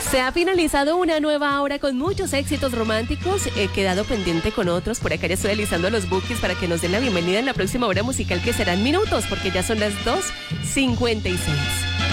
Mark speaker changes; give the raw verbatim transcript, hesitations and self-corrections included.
Speaker 1: Se ha finalizado una nueva hora con muchos éxitos románticos. He quedado pendiente con otros. Por acá ya estoy alisando los bookies para que nos den la bienvenida en la próxima hora musical, que serán minutos, porque ya son las dos cincuenta y seis.